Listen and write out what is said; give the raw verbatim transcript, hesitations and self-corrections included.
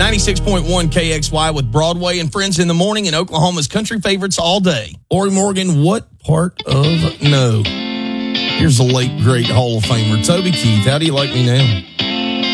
ninety-six point one K X Y with Broadway and Friends in the Morning and Oklahoma's country favorites all day. Ori Morgan, what part of no? Here's the late, great Hall of Famer, Toby Keith. How do you like me now?